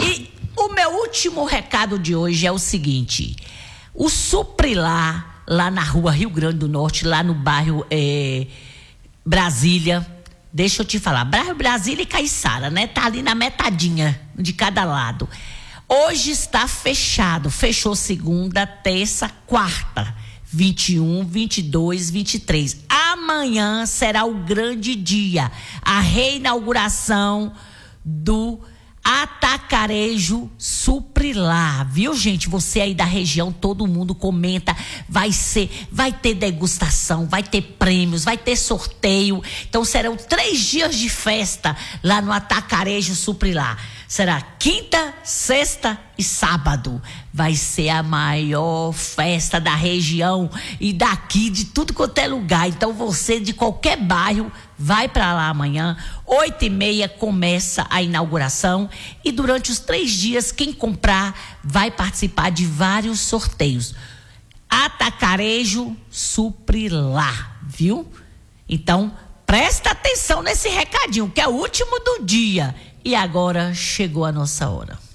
E o meu último recado de hoje é o seguinte: o Suprilar, lá na rua Rio Grande do Norte, lá no bairro Brasília, deixa eu te falar, bairro Brasília e Caiçara, né? Tá ali na metadinha de cada lado. Hoje está fechado, fechou segunda, terça, quarta, 21, 22, 23. Amanhã será o grande dia, a reinauguração do Atacarejo Suprilar, viu, gente? Você aí da região, todo mundo comenta, vai ter degustação, vai ter prêmios, vai ter sorteio. Então serão 3 dias de festa lá no Atacarejo Suprilar. Será quinta, sexta e sábado. Vai ser a maior festa da região e daqui, de tudo quanto é lugar. Então você de qualquer bairro vai para lá amanhã, 8h30 começa a inauguração e durante os 3 dias quem comprar vai participar de vários sorteios. Atacarejo Suprilar, viu? Então presta atenção nesse recadinho que é o último do dia. E agora chegou a nossa hora.